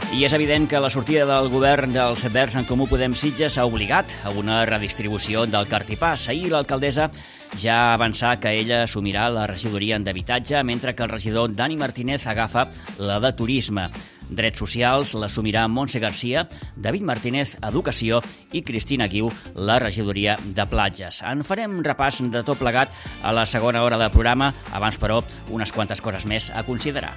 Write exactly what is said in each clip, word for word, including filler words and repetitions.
I és evident que la sortida del govern dels Verds en Comú Podem Sitges ha obligat a una redistribució del cartipàs. Ahir l'alcaldessa ja avançà que ella assumirà la regidoria d'habitatge, mentre que el regidor Dani Martínez agafa la de turisme. Drets socials l'assumirà Montse Garcia, David Martínez, Educació i Cristina Guiu, la regidoria de platges. En farem repàs de tot plegat a la segona hora del programa, abans, però, unes quantes coses més a considerar.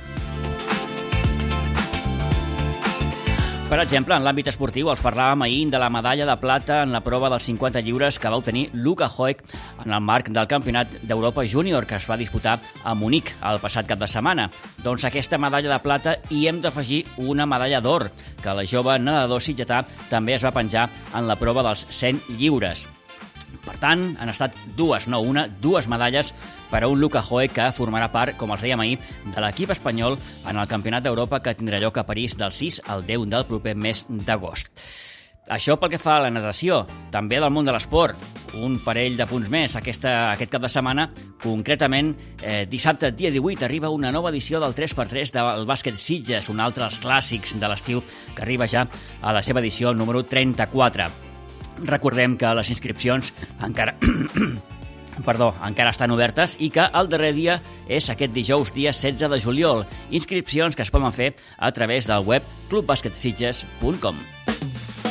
Per exemple, en l'àmbit esportiu, els parlàvem ahir de la medalla de plata en la prova dels cinquanta lliures que va obtenir Luka Hoek en el marc del Campionat d'Europa Júnior que es va disputar a Munic el passat cap de setmana. Doncs aquesta medalla de plata hi hem d'afegir una medalla d'or, que el jove nedador sitgetà també es va penjar en la prova dels cent lliures. Per tant, han estat dues, no una, dues medalles per a un Luka Hoek que formarà part, com els dèiem ahir, de l'equip espanyol en el Campionat d'Europa que tindrà lloc a París del sis al deu del proper mes d'agost. Això pel que fa a la natació, també del món de l'esport. Un parell de punts més aquesta, aquest cap de setmana. Concretament, eh, dissabte, dia divuit, arriba una nova edició del tres per tres del bàsquet Sitges, un altre dels clàssics de l'estiu que arriba ja a la seva edició número trenta-quatre. Recordem que les inscripcions encara perdó, encara estan obertes i que el darrer dia és aquest dijous, dia setze de juliol. Inscripcions que es poden fer a través del web club basket sitges punt com.